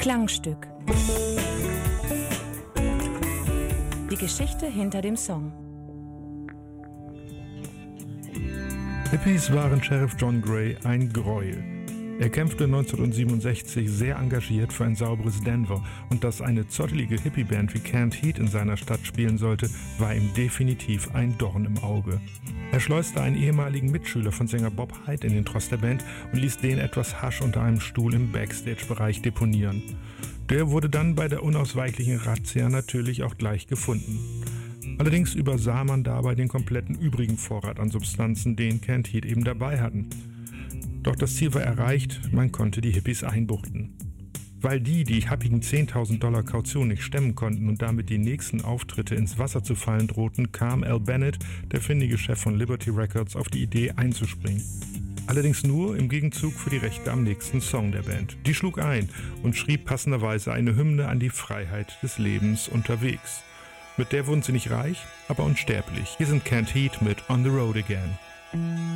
Klangstück. Die Geschichte hinter dem Song. Hippies waren Sheriff John Gray ein Gräuel. Er kämpfte 1967 sehr engagiert für ein sauberes Denver und dass eine zottelige Hippie-Band wie Canned Heat in seiner Stadt spielen sollte, war ihm definitiv ein Dorn im Auge. Er schleuste einen ehemaligen Mitschüler von Sänger Bob Hyde in den Tross der Band und ließ den etwas Hasch unter einem Stuhl im Backstage-Bereich deponieren. Der wurde dann bei der unausweichlichen Razzia natürlich auch gleich gefunden. Allerdings übersah man dabei den kompletten übrigen Vorrat an Substanzen, den Canned Heat eben dabei hatten. Doch das Ziel war erreicht, man konnte die Hippies einbuchten. Weil die happigen $10.000 Kaution nicht stemmen konnten und damit die nächsten Auftritte ins Wasser zu fallen drohten, kam Al Bennett, der findige Chef von Liberty Records, auf die Idee einzuspringen. Allerdings nur im Gegenzug für die Rechte am nächsten Song der Band. Die schlug ein und schrieb passenderweise eine Hymne an die Freiheit des Lebens unterwegs. Mit der wurden sie nicht reich, aber unsterblich. Hier sind Canned Heat mit On the Road Again.